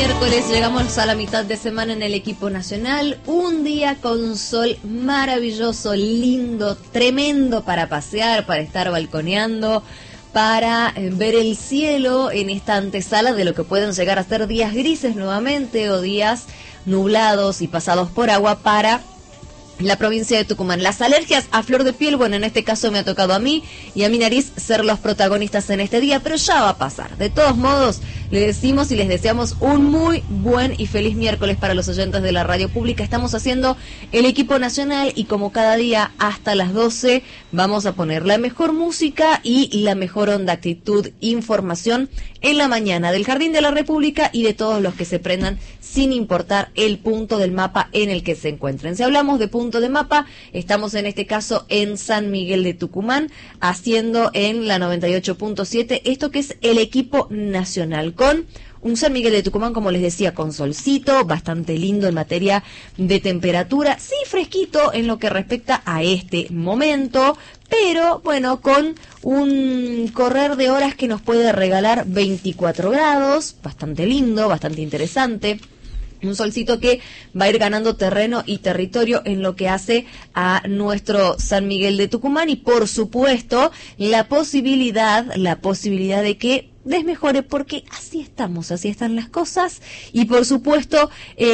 miércoles, llegamos a la mitad de semana en el equipo nacional. Un día con sol maravilloso, lindo, tremendo para pasear, para estar balconeando, para ver el cielo en esta antesala de lo que pueden llegar a ser días grises nuevamente o días nublados y pasados por agua para la provincia de Tucumán. Las alergias a flor de piel, bueno, en este caso me ha tocado a mí y a mi nariz ser los protagonistas en este día, pero ya va a pasar. De todos modos, le decimos y les deseamos un muy buen y feliz miércoles para los oyentes de la radio pública. Estamos haciendo el equipo nacional y como cada día hasta las 12 vamos a poner la mejor música y la mejor onda, actitud, información en la mañana del Jardín de la República y de todos los que se prendan sin importar el punto del mapa en el que se encuentren. Si hablamos de punto de mapa, estamos en este caso en San Miguel de Tucumán, haciendo en la 98.7 esto que es el equipo nacional, con un San Miguel de Tucumán, como les decía, con solcito, bastante lindo en materia de temperatura, sí fresquito en lo que respecta a este momento, pero bueno, con un correr de horas que nos puede regalar 24 grados, bastante lindo, bastante interesante. Un solcito que va a ir ganando terreno y territorio en lo que hace a nuestro San Miguel de Tucumán y por supuesto la posibilidad de que desmejore, porque así estamos, así están las cosas y por supuesto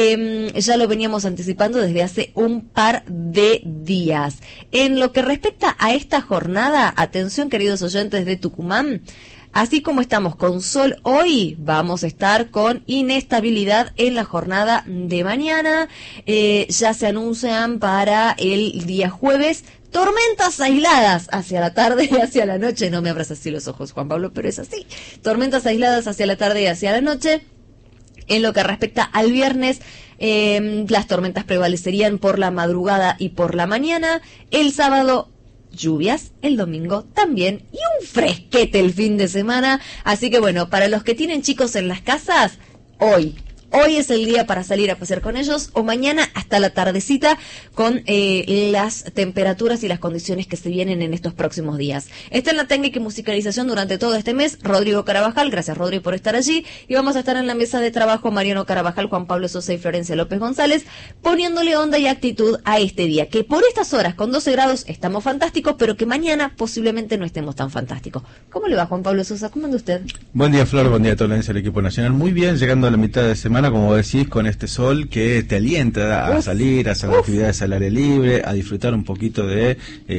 ya lo veníamos anticipando desde hace un par de días. En lo que respecta a esta jornada, atención queridos oyentes de Tucumán, así como estamos con sol hoy, vamos a estar con inestabilidad en la jornada de mañana. Ya se anuncian para el día jueves tormentas aisladas hacia la tarde y hacia la noche. No me abras así los ojos, Juan Pablo, pero es así. Tormentas aisladas hacia la tarde y hacia la noche. En lo que respecta al viernes, las tormentas prevalecerían por la madrugada y por la mañana. El sábado, lluvias, el domingo también, y un fresquete el fin de semana. Así que bueno, para los que tienen chicos en las casas, hoy es el día para salir a pasear con ellos, o mañana hasta la tardecita con las temperaturas y las condiciones que se vienen en estos próximos días. Está en la técnica y musicalización durante todo este mes Rodrigo Carabajal. Gracias, Rodrigo, por estar allí. Y vamos a estar en la mesa de trabajo Mariano Carabajal, Juan Pablo Sosa y Florencia López González, poniéndole onda y actitud a este día, que por estas horas con 12 grados estamos fantásticos, pero que mañana posiblemente no estemos tan fantásticos. ¿Cómo le va, Juan Pablo Sosa? ¿Cómo anda usted? Buen día, Flor, buen día a toda la audiencia del equipo nacional. Muy bien, llegando a la mitad de semana, como decís, con este sol que te alienta a salir, a hacer actividades al aire libre, a disfrutar un poquito de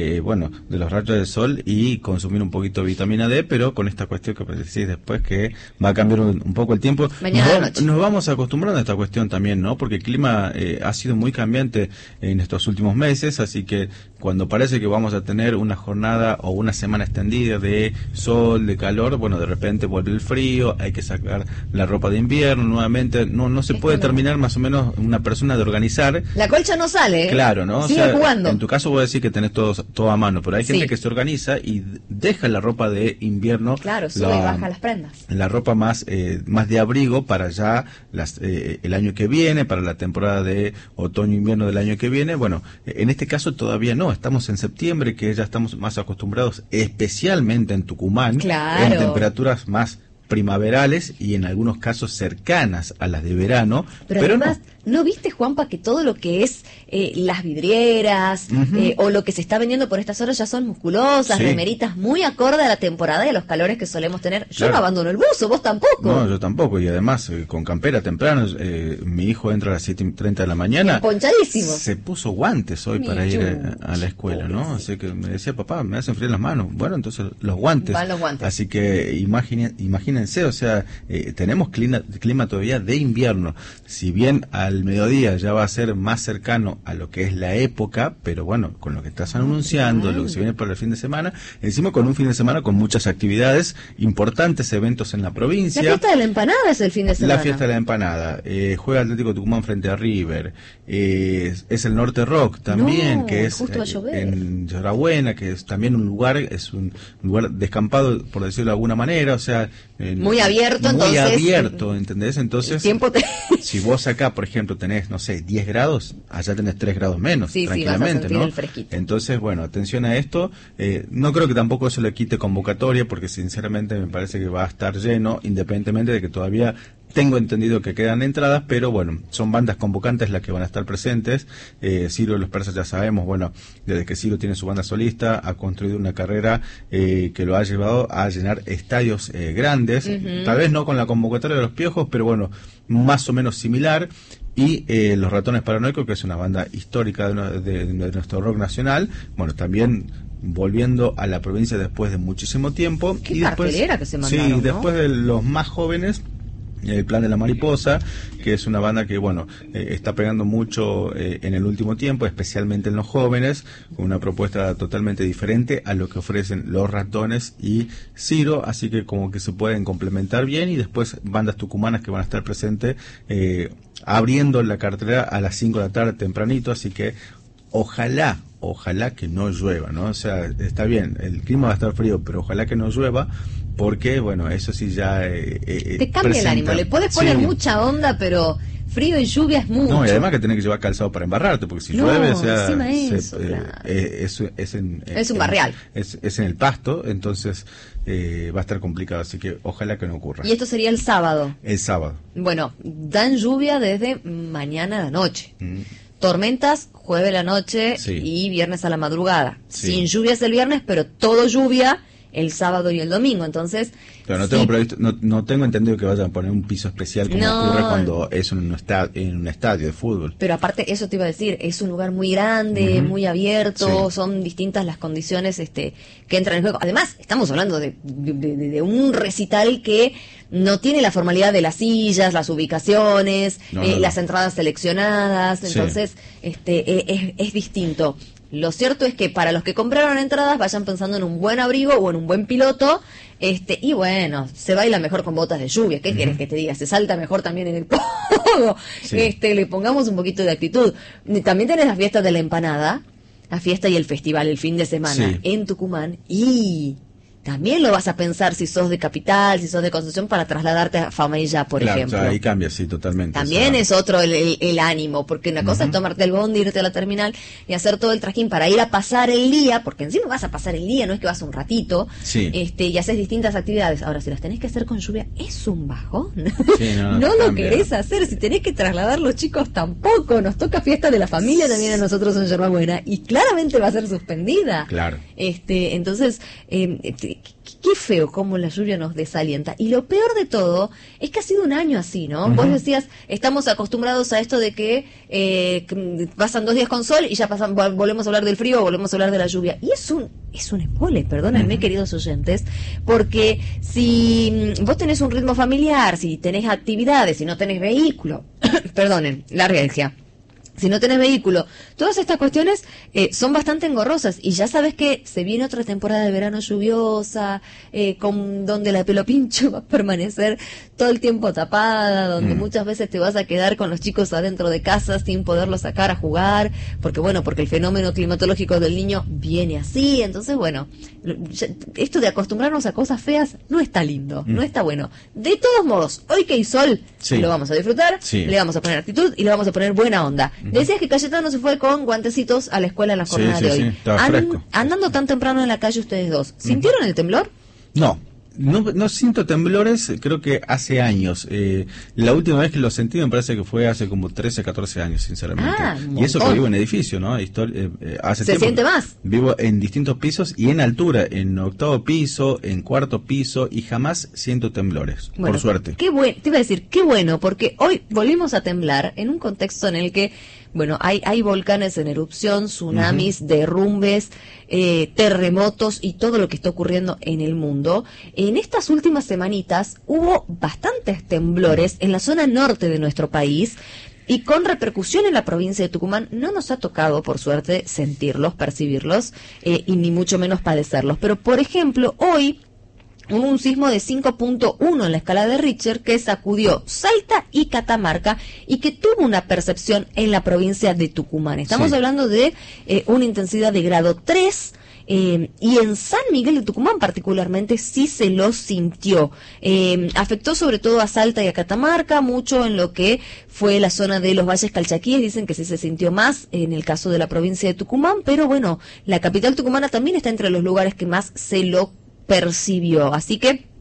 de los rayos del sol y consumir un poquito de vitamina D, pero con esta cuestión que decís después que va a cambiar un poco el tiempo. Nos vamos acostumbrando a esta cuestión también, ¿no? Porque el clima ha sido muy cambiante en estos últimos meses, así que cuando parece que vamos a tener una jornada o una semana extendida de sol, de calor, bueno, de repente vuelve el frío, hay que sacar la ropa de invierno nuevamente, no se puede terminar más o menos una persona de organizar. La colcha no sale, ¿eh? Claro, ¿no? Sigue jugando. En tu caso voy a decir que tenés todo a mano, pero hay gente que se organiza y deja la ropa de invierno. Claro, sube y baja las prendas. La ropa más de abrigo para ya el año que viene, para la temporada de otoño-invierno del año que viene. Bueno, en este caso todavía no, estamos en septiembre, que ya estamos más acostumbrados, especialmente en Tucumán, en temperaturas más primaverales y en algunos casos cercanas a las de verano. Pero además, ¿no viste, Juanpa, que todo lo que es las vidrieras o lo que se está vendiendo por estas horas ya son musculosas, remeritas muy acorde a la temporada y a los calores que solemos tener? Yo no abandono el buzo, vos tampoco. No, yo tampoco, y además con campera temprano, mi hijo entra a las 7:30 de la mañana. Ponchadísimo. Se puso guantes hoy para ir a la escuela, ¿no? Así que me decía, papá, me hacen frío las manos. Bueno, entonces los guantes. Van los guantes. Así que imagínense, o sea, tenemos clima todavía de invierno. Si bien al mediodía ya va a ser más cercano a lo que es la época, pero bueno, con lo que estás anunciando, lo que se viene para el fin de semana, encima con un fin de semana con muchas actividades, importantes eventos en la provincia. La fiesta de la empanada es el fin de semana. La fiesta de la empanada, juega Atlético Tucumán frente a River, es el Norte Rock también, que es en Llorabuena, que es también un lugar descampado, por decirlo de alguna manera, o sea, muy abierto, muy abierto, ¿entendés? Entonces, si vos acá, por ejemplo, tenés, no sé, 10 grados, allá tenés 3 grados menos, tranquilamente, ¿no? Entonces, bueno, atención a esto. No creo que tampoco eso le quite convocatoria, porque sinceramente me parece que va a estar lleno, independientemente de que todavía Tengo entendido que quedan entradas, pero bueno, son bandas convocantes las que van a estar presentes. Ciro de los Persas ya sabemos, bueno, desde que Ciro tiene su banda solista, ha construido una carrera que lo ha llevado a llenar estadios grandes, tal vez no con la convocatoria de los Piojos, pero bueno, más o menos similar. Y Los Ratones Paranoicos, que es una banda histórica de nuestro rock nacional, bueno, también volviendo a la provincia después de muchísimo tiempo. Qué y después, cartelera que se mandaron, sí, ¿no? Después de los más jóvenes, el Plan de la Mariposa, que es una banda que, bueno, está pegando mucho en el último tiempo, especialmente en los jóvenes, con una propuesta totalmente diferente a lo que ofrecen Los Ratones y Ciro, así que como que se pueden complementar bien. Y después bandas tucumanas que van a estar presentes abriendo la cartelera a las 5 de la tarde tempranito, así que ojalá que no llueva, ¿no? O sea, está bien, el clima va a estar frío, pero ojalá que no llueva, porque, bueno, eso sí ya... te cambia el ánimo, le puedes poner mucha onda, pero frío y lluvia es mucho. No, y además que tenés que llevar calzado para embarrarte, porque si llueve, o sea... es un barrial. Es en el pasto, entonces va a estar complicado, así que ojalá que no ocurra. ¿Y esto sería el sábado? El sábado. Bueno, dan lluvia desde mañana a la noche. Tormentas jueves a la noche y viernes a la madrugada. Sin lluvias el viernes, pero todo lluvia el sábado y el domingo. Entonces, pero no tengo previsto, no tengo entendido que vayan a poner un piso especial como ocurre cuando es en un estadio de fútbol. Pero aparte, eso te iba a decir, es un lugar muy grande, muy abierto, son distintas las condiciones que entran en juego. Además, estamos hablando de un recital que no tiene la formalidad de las sillas, las ubicaciones, las entradas seleccionadas, entonces es distinto. Lo cierto es que para los que compraron entradas vayan pensando en un buen abrigo o en un buen piloto, y bueno, se baila mejor con botas de lluvia. ¿Qué querés que te diga? Se salta mejor también en el pogo. Le pongamos un poquito de actitud. También tenés las fiestas de la empanada, la fiesta y el festival el fin de semana en Tucumán, y también lo vas a pensar si sos de Capital, si sos de Concepción, para trasladarte a Famella, por ejemplo. Claro, ahí cambia, sí, totalmente. También es otro el ánimo, porque una cosa es tomarte el bondi, irte a la terminal y hacer todo el trajín para ir a pasar el día, porque encima vas a pasar el día, no es que vas un ratito, y haces distintas actividades. Ahora, si las tenés que hacer con lluvia, es un bajón. No lo querés hacer. Si tenés que trasladar los chicos, tampoco. Nos toca fiesta de la familia también a nosotros en Yerbabuena, y claramente va a ser suspendida. Claro. Entonces, qué feo cómo la lluvia nos desalienta. Y lo peor de todo es que ha sido un año así, ¿no? Vos decías, estamos acostumbrados a esto de que pasan 2 días con sol y ya volvemos a hablar del frío, volvemos a hablar de la lluvia. Y es un embole, perdónenme, queridos oyentes, porque si vos tenés un ritmo familiar, si tenés actividades, si no tenés vehículo, perdonen, la regia. Si no tenés vehículo, todas estas cuestiones son bastante engorrosas, y ya sabes que se viene otra temporada de verano lluviosa, donde la pelopincho va a permanecer todo el tiempo tapada, donde muchas veces te vas a quedar con los chicos adentro de casa sin poderlos sacar a jugar, porque el fenómeno climatológico del Niño viene así. Entonces, bueno, esto de acostumbrarnos a cosas feas no está lindo, no está bueno. De todos modos, hoy que hay sol, lo vamos a disfrutar, le vamos a poner actitud y le vamos a poner buena onda. Decías que Cayetano se fue con guantecitos a la escuela en la jornada de hoy. Andando tan temprano en la calle ustedes dos, ¿sintieron el temblor? No siento temblores, creo que hace años. La última vez que lo sentí me parece que fue hace como 13, 14 años, sinceramente. Y eso que vivo en edificio, ¿no? Hace ¿Se siente más? Vivo en distintos pisos y en altura, en 8º piso, en 4º piso, y jamás siento temblores, por suerte. Te iba a decir, qué bueno, porque hoy volvimos a temblar en un contexto en el que, hay volcanes en erupción, tsunamis, derrumbes, terremotos y todo lo que está ocurriendo en el mundo. En estas últimas semanitas hubo bastantes temblores en la zona norte de nuestro país, y con repercusión en la provincia de Tucumán. No nos ha tocado, por suerte, sentirlos, percibirlos, y ni mucho menos padecerlos. Pero, por ejemplo, hoy hubo un sismo de 5.1 en la escala de Richter que sacudió Salta y Catamarca, y que tuvo una percepción en la provincia de Tucumán. Estamos hablando de una intensidad de grado 3, y en San Miguel de Tucumán particularmente sí se lo sintió. Afectó sobre todo a Salta y a Catamarca, mucho en lo que fue la zona de los Valles Calchaquíes. Dicen que sí se sintió más en el caso de la provincia de Tucumán, pero la capital tucumana también está entre los lugares que más se lo percibió. Así que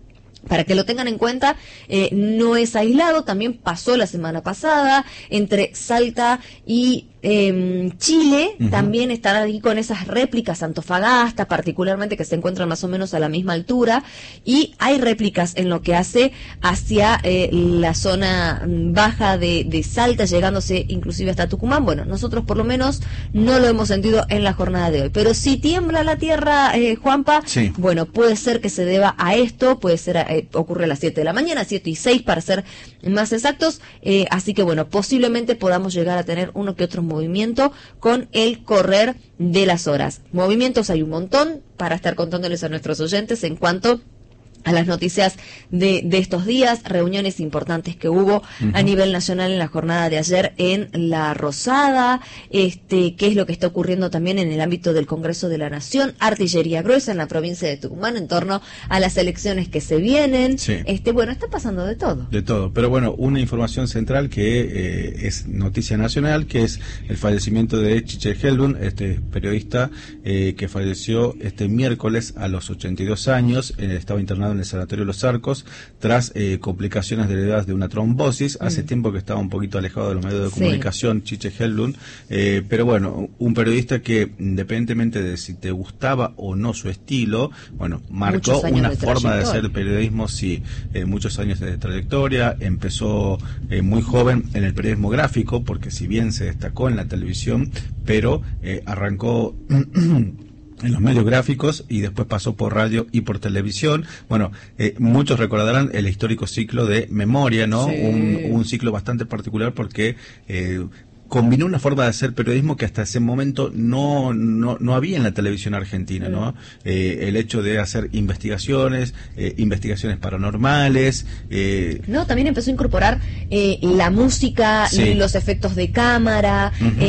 Para que lo tengan en cuenta, no es aislado, también pasó la semana pasada entre Salta y Chile, también están ahí con esas réplicas, Antofagasta particularmente, que se encuentran más o menos a la misma altura, y hay réplicas en lo que hace hacia la zona baja de Salta, llegándose inclusive hasta Tucumán. Bueno, nosotros por lo menos no lo hemos sentido en la jornada de hoy, pero si tiembla la tierra, Juanpa, sí. Bueno, puede ser que se deba a esto, puede ser, ocurre a las 7 de la mañana, 7:06 para ser más exactos, así que bueno, posiblemente podamos llegar a tener uno que otro movimiento con el correr de las horas. Movimientos hay un montón para estar contándoles a nuestros oyentes en cuanto a las noticias de estos días, reuniones importantes que hubo a nivel nacional en la jornada de ayer en La Rosada, qué es lo que está ocurriendo también en el ámbito del Congreso de la Nación, artillería gruesa en la provincia de Tucumán en torno a las elecciones que se vienen. Sí. Bueno, está pasando de todo. De todo, pero bueno, una información central que es noticia nacional, que es el fallecimiento de Chiche Helblum, periodista que falleció este miércoles a los 82 años, estaba internado en el Sanatorio Los Arcos tras complicaciones derivadas de una trombosis. Hace tiempo que estaba un poquito alejado de los medios de comunicación, Chiche Helblum, pero bueno, un periodista que independientemente de si te gustaba o no su estilo, bueno, marcó una forma de hacer periodismo, sí, muchos años de trayectoria. Empezó muy joven en el periodismo gráfico, porque si bien se destacó en la televisión, pero arrancó en los medios gráficos y después pasó por radio y por televisión. Bueno, muchos recordarán el histórico ciclo de Memoria, ¿no? Sí. Un ciclo bastante particular porque combinó una forma de hacer periodismo que hasta ese momento no había en la televisión argentina, ¿no? El hecho de hacer investigaciones paranormales. No, también empezó a incorporar la música, sí, los efectos de cámara.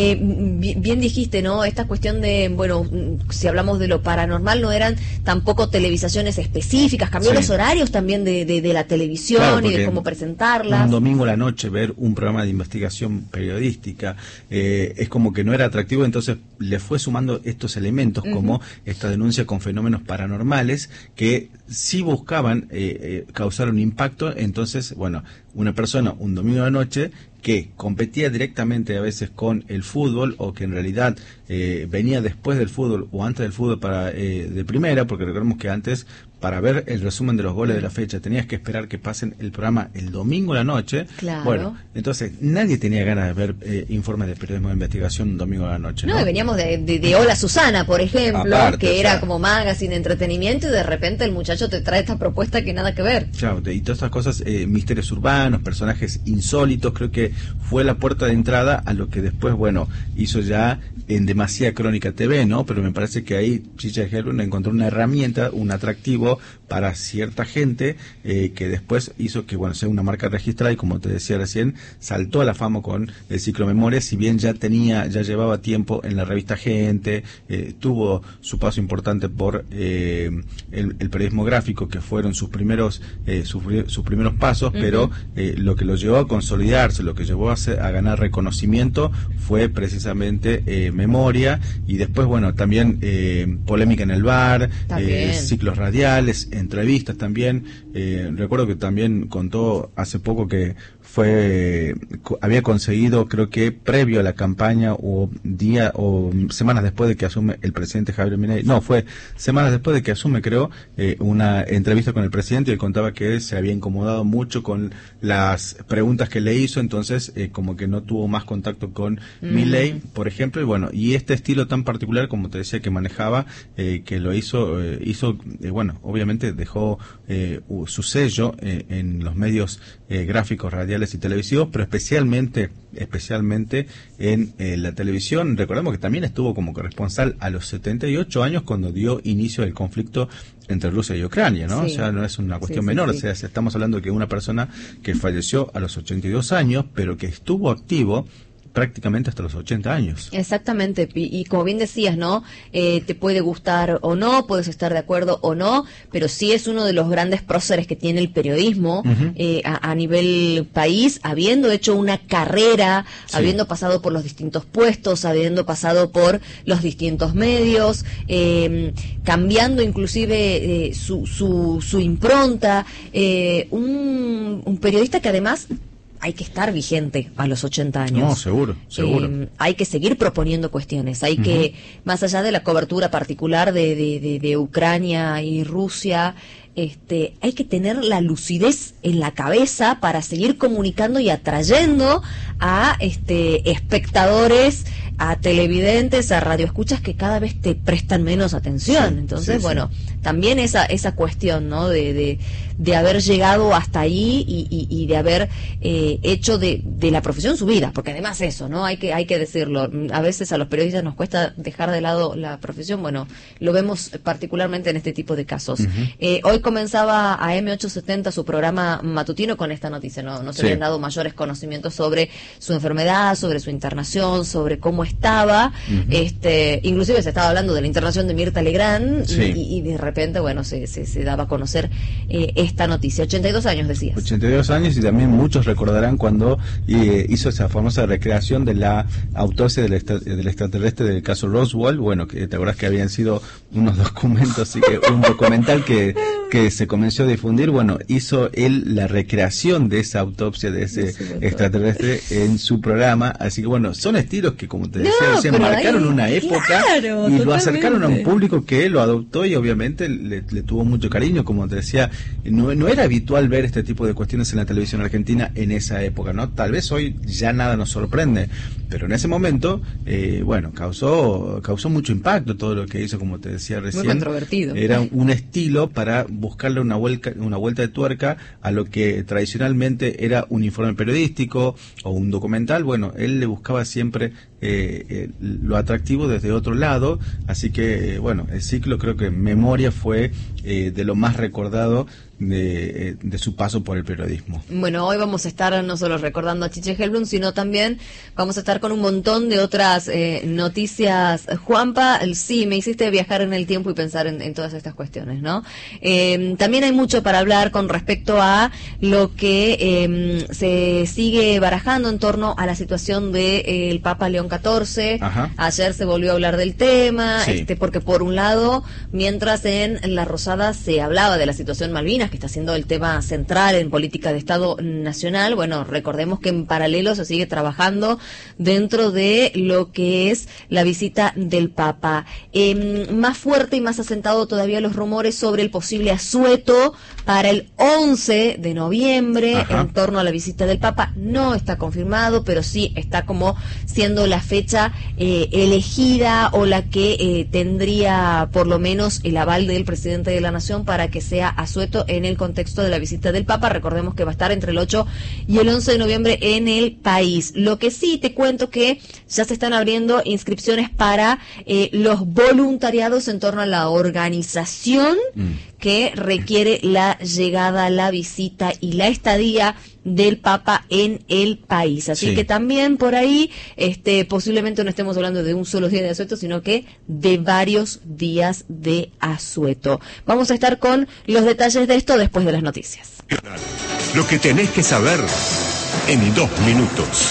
Bien dijiste, ¿no? Esta cuestión de, bueno, si hablamos de lo paranormal, no eran tampoco televisaciones específicas, cambió sí, los horarios también de la televisión, claro, y de cómo presentarlas. Un domingo a la noche ver un programa de investigación periodística es como que no era atractivo, entonces le fue sumando estos elementos como esta denuncia con fenómenos paranormales que sí buscaban causar un impacto. Entonces, bueno, una persona un domingo a la noche que competía directamente a veces con el fútbol, o que en realidad venía después del fútbol o antes del fútbol de primera, porque recordemos que antes, para ver el resumen de los goles de la fecha, tenías que esperar que pasen el programa el domingo a la noche. Claro. Bueno, entonces nadie tenía ganas de ver informes de periodismo de investigación un domingo a la noche, ¿no? No, y veníamos de Hola Susana, por ejemplo, aparte, que era como magazine, entretenimiento, y de repente el muchacho te trae esta propuesta que nada que ver. Claro, y todas estas cosas, misterios urbanos, personajes insólitos, creo que fue la puerta de entrada a lo que después, bueno, hizo ya en Demasiada Crónica TV, ¿no? Pero me parece que ahí Chiche Helblum encontró una herramienta, un atractivo para cierta gente, que después hizo que, bueno, sea una marca registrada, y como te decía recién, saltó a la fama con el ciclo Memoria, si bien ya llevaba tiempo en la revista Gente, tuvo su paso importante por el periodismo gráfico, que fueron sus primeros pasos, pero lo que lo llevó a consolidarse, lo que llevó a ganar reconocimiento fue precisamente Memoria, y después, bueno, también Polémica en el Bar, ciclos radiales, entrevistas también. Recuerdo que también contó hace poco que había conseguido, creo que previo a la campaña o semanas después de que asume el presidente Javier Milei, fue semanas después de que asume, creo, una entrevista con el presidente, y él contaba que se había incomodado mucho con las preguntas que le hizo, entonces como que no tuvo más contacto con Milei, por ejemplo, y bueno, y este estilo tan particular, como te decía, que manejaba, que lo hizo, bueno, obviamente dejó su sello en los medios gráficos, radiales y televisivos, pero especialmente en la televisión. Recordemos que también estuvo como corresponsal a los 78 años cuando dio inicio el conflicto entre Rusia y Ucrania, ¿no? Sí. O sea, no es una cuestión menor. Sí. O sea, estamos hablando de que una persona que falleció a los 82 años, pero que estuvo activo prácticamente hasta los 80 años. Exactamente, y como bien decías, ¿no? Te puede gustar o no, puedes estar de acuerdo o no, pero sí es uno de los grandes próceres que tiene el periodismo a nivel país, habiendo hecho una carrera, habiendo pasado por los distintos puestos, habiendo pasado por los distintos medios, cambiando inclusive su impronta, un periodista que además hay que estar vigente a los 80 años. No, seguro. Hay que seguir proponiendo cuestiones, hay que, más allá de la cobertura particular de Ucrania y Rusia, hay que tener la lucidez en la cabeza para seguir comunicando y atrayendo a espectadores, a televidentes, a radioescuchas que cada vez te prestan menos atención. Entonces, también esa cuestión, ¿no? De haber llegado hasta ahí y de haber hecho de la profesión su vida, porque además eso, ¿no? Hay que decirlo. A veces a los periodistas nos cuesta dejar de lado la profesión. Bueno, lo vemos particularmente en este tipo de casos. Hoy comenzaba a M870 su programa matutino con esta noticia, no se habían dado mayores conocimientos sobre su enfermedad, sobre su internación, sobre cómo estaba. Inclusive se estaba hablando de la internación de Mirta Legrand y de repente, bueno, se daba a conocer esta noticia. 82 años, decías. 82 años, y también muchos recordarán cuando hizo esa famosa recreación de la autopsia del extraterrestre del caso Roswell. Bueno, que te acuerdas que habían sido unos documentos, un documental que se comenzó a difundir. Bueno, hizo él la recreación de esa autopsia de ese extraterrestre en su programa. Así que bueno, son estilos que, como te decía, se marcaron una época y totalmente. Lo acercaron a un público que lo adoptó y obviamente le tuvo mucho cariño. Como te decía, no era habitual ver este tipo de cuestiones en la televisión argentina en esa época, ¿no? Tal vez hoy ya nada nos sorprende, pero en ese momento, causó mucho impacto todo lo que hizo, como te decía recién. Muy controvertido. Era un estilo para buscarle una vuelta de tuerca a lo que tradicionalmente era un informe periodístico o un documental. Bueno, él le buscaba siempre lo atractivo desde otro lado, así que bueno, el ciclo, creo que Memoria fue de lo más recordado de su paso por el periodismo. Bueno, hoy vamos a estar no solo recordando a Chiche Helblum, sino también vamos a estar con un montón de otras noticias. Juanpa, sí, me hiciste viajar en el tiempo y pensar en todas estas cuestiones, ¿no? También hay mucho para hablar con respecto a lo que se sigue barajando en torno a la situación del Papa León XIV. Ajá. Ayer se volvió a hablar del tema, porque por un lado, mientras en La Rosada se hablaba de la situación Malvinas, que está siendo el tema central en política de Estado nacional, bueno, recordemos que en paralelo se sigue trabajando dentro de lo que es la visita del Papa. Más fuerte y más asentado todavía los rumores sobre el posible asueto para el 11 de noviembre. Ajá. En torno a la visita del Papa. No está confirmado, pero sí está como siendo la fecha elegida, o la que tendría por lo menos el aval del presidente de la Nación para que sea asueto en el contexto de la visita del Papa. Recordemos que va a estar entre el 8 y el 11 de noviembre en el país. Lo que sí te cuento que ya se están abriendo inscripciones para los voluntariados en torno a la organización que requiere la llegada, la visita y la estadía del Papa en el país. Así que también por ahí posiblemente no estemos hablando de un solo día de asueto, sino que de varios días de asueto. Vamos a estar con los detalles de esto después de las noticias. Lo que tenés que saber en 2 minutos.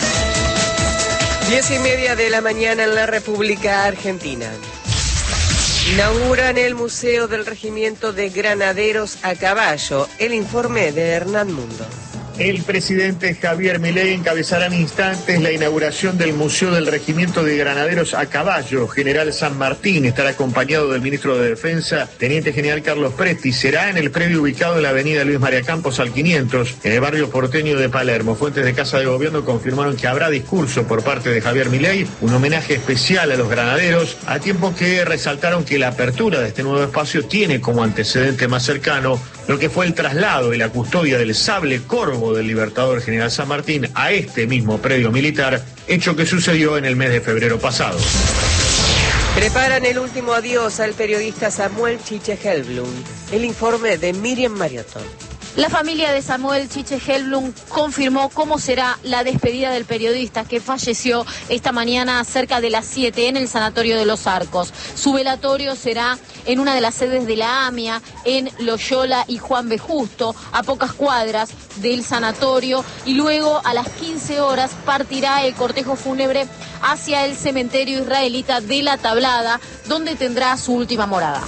10:30 de la mañana en la República Argentina. Inauguran el Museo del Regimiento de Granaderos a Caballo. El informe de Hernán Mundo. El presidente Javier Milei encabezará en instantes la inauguración del Museo del Regimiento de Granaderos a Caballo. General San Martín estará acompañado del ministro de Defensa, Teniente General Carlos Presti. Será en el predio ubicado en la avenida Luis María Campos al 500, en el barrio porteño de Palermo. Fuentes de Casa de Gobierno confirmaron que habrá discurso por parte de Javier Milei, un homenaje especial a los granaderos, a tiempo que resaltaron que la apertura de este nuevo espacio tiene como antecedente más cercano lo que fue el traslado y la custodia del sable corvo del Libertador General San Martín a este mismo predio militar, hecho que sucedió en el mes de febrero pasado. Preparan el último adiós al periodista Samuel Chiche Helblum. El informe de Miriam Mariotón. La familia de Samuel Chiche Helblum confirmó cómo será la despedida del periodista que falleció esta mañana cerca de las 7 en el Sanatorio de Los Arcos. Su velatorio será en una de las sedes de la AMIA, en Loyola y Juan B. Justo, a pocas cuadras del sanatorio, y luego a las 15 horas partirá el cortejo fúnebre hacia el cementerio israelita de La Tablada, donde tendrá su última morada.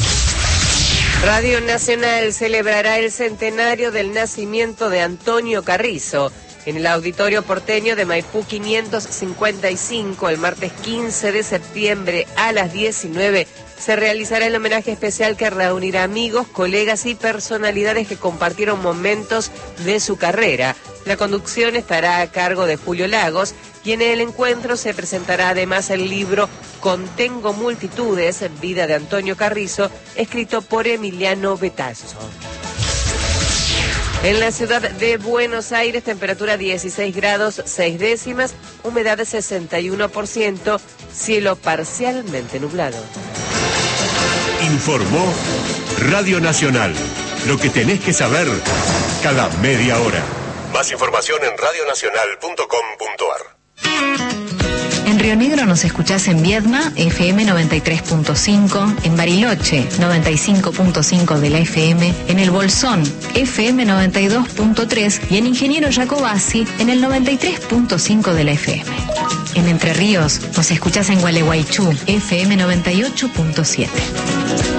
Radio Nacional celebrará el centenario del nacimiento de Antonio Carrizo. En el auditorio porteño de Maipú 555, el martes 15 de septiembre a las 19, se realizará el homenaje especial que reunirá amigos, colegas y personalidades que compartieron momentos de su carrera. La conducción estará a cargo de Julio Lagos y en el encuentro se presentará además el libro Contengo Multitudes, Vida de Antonio Carrizo, escrito por Emiliano Betazzo. En la ciudad de Buenos Aires, temperatura 16 grados 6 décimas, humedad de 61%, cielo parcialmente nublado. Informó Radio Nacional. Lo que tenés que saber cada media hora. Más información en radionacional.com.ar. En Río Negro nos escuchás en Viedma, FM 93.5, en Bariloche, 95.5 de la FM, en El Bolsón, FM 92.3 y en Ingeniero Jacobasi, en el 93.5 de la FM. En Entre Ríos nos escuchás en Gualeguaychú, FM 98.7.